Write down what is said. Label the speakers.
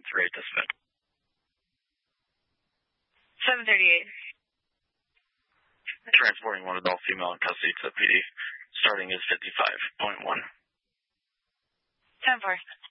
Speaker 1: rate this event.
Speaker 2: 738.
Speaker 1: Transporting one adult female in custody to the PD. Starting is 55.1.
Speaker 2: 10-4.